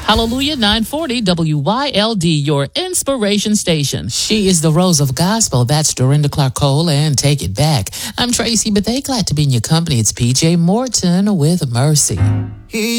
Hallelujah 940 WYLD, your inspiration station. She is the Rose of Gospel. That's Dorinda Clark Cole and Take It Back. I'm Tracy Bethea, glad to be in your company. It's PJ Morton with Mercy.